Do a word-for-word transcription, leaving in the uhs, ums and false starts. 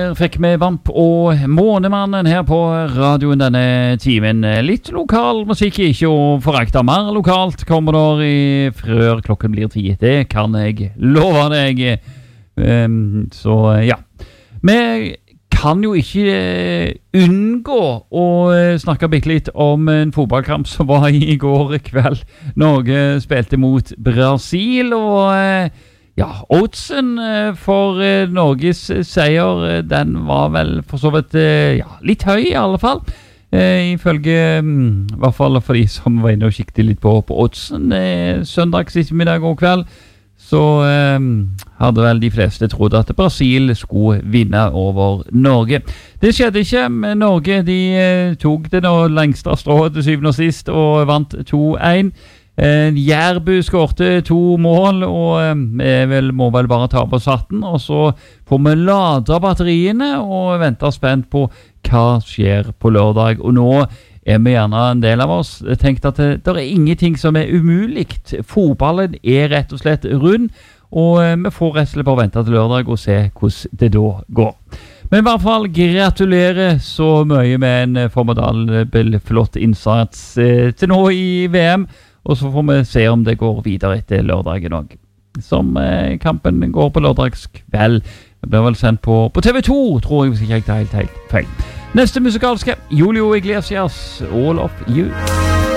Fikk med Vamp og Månemannen her på radioen denne timen. Litt lokal musikk, ikke å forakte. Mer lokalt kommer der i frør klokken blir ti. Det kan jeg love deg. Um, så ja. Vi kan jo ikke unngå å snakke bitte litt om en fotballkamp som var i går kveld. Norge spilte mot Brasil, og ja, oddsen for Norges seier, den var vel for så vidt ja, litt høy i alle fall. Eh, ifølge, i hvert fall for de som var inne og kikket litt på, på oddsen eh, søndag siste middag og kveld, så eh, hadde vel de fleste trodd at Brasil skulle vinne over Norge. Det skjedde ikke, men Norge de eh, tok det nå lengste strået til syvende og sist og vant to en. Eh, Jærbu skårte to mål, og eh, vel, må vel bare ta på satten, og så får vi lade batteriene og vente spent på hva skjer på lørdag. Og nå er vi gjerne en del av oss tenkt at det, det er ingenting som er umuligt. Fotballen er rett og slett rund, og eh, vi får rett og slett bare vente til lørdag og se hvordan det da går. Men i hvert fall gratulerer så mye med en formidabel flott innsats eh, til nå i V M. Og så får vi se om det går videre etter lørdagen også. Som eh, kampen går på lørdagskveld. Det blir vel sendt på, på T V to, tror jeg, hvis ikke jeg tar helt, helt feil. Neste musikalske, Julio Iglesias, All of You.